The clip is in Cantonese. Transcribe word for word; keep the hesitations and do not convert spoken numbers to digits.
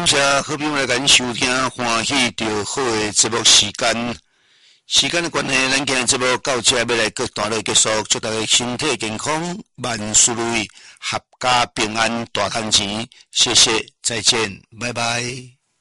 感谢好朋友来咱收听欢喜着好的节目时间。时间的关系，咱今日节目到这要来个段落结束，祝大家身体健康，万事如意，阖家平安，大赚钱。谢谢，再见，拜拜。